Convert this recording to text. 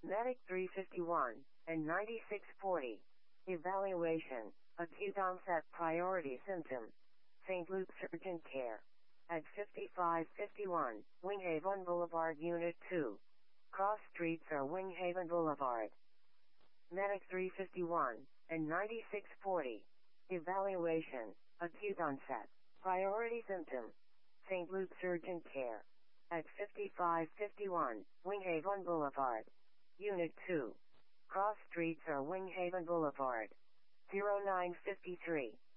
Medic 351 and 9640. Evaluation. Acute onset priority symptom. St. Luke's Urgent Care. At 5551, Winghaven Boulevard, Unit 2. Cross streets are Winghaven Boulevard. Medic 351 and 9640. Evaluation. Acute onset. Priority symptom. St. Luke's Urgent Care. At 5551, Winghaven Boulevard. Unit 2. Cross streets are Winghaven Boulevard. 0953.